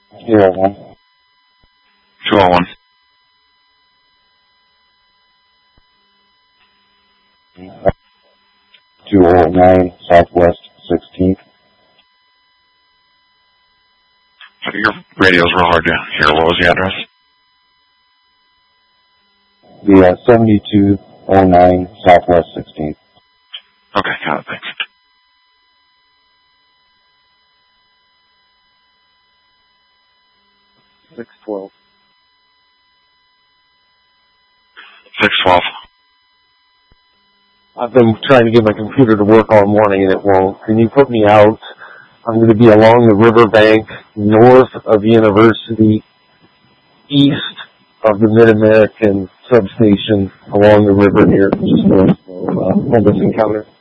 201. 201. 209 Southwest 16th. Your radio's real hard to hear. What was the address? The 7209 Southwest 16th. Okay, got it, thanks. $612. 612. I've been trying to get my computer to work all morning and it won't. Can you put me out? I'm going to be along the riverbank, north of University, east of the Mid-American substation, along the river here, just north of Henderson County.